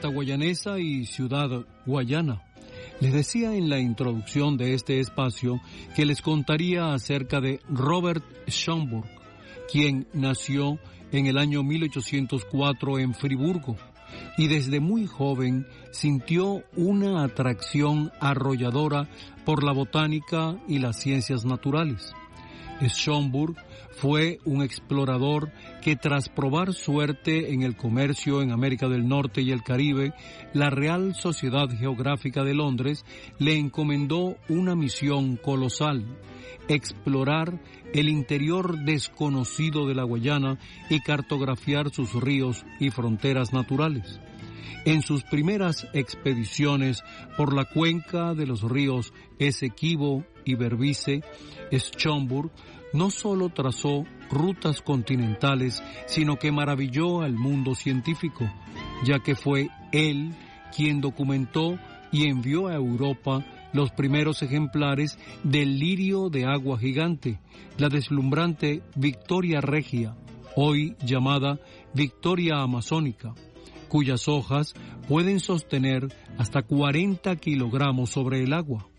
Fragata Guayanesa y Ciudad Guayana. Les decía en la introducción de este espacio que les contaría acerca de Robert Schomburg, quien nació en el año 1804 en Friburgo y desde muy joven sintió una atracción arrolladora por la botánica y las ciencias naturales. Schomburg fue un explorador que, tras probar suerte en el comercio en América del Norte y el Caribe, la Real Sociedad Geográfica de Londres le encomendó una misión colosal: explorar el interior desconocido de la Guayana y cartografiar sus ríos y fronteras naturales. En sus primeras expediciones por la cuenca de los ríos Esequibo y Berbice, Schomburg no solo trazó rutas continentales, sino que maravilló al mundo científico, ya que fue él quien documentó y envió a Europa los primeros ejemplares del lirio de agua gigante, la deslumbrante Victoria regia, hoy llamada Victoria amazónica, cuyas hojas pueden sostener hasta 40 kilogramos sobre el agua.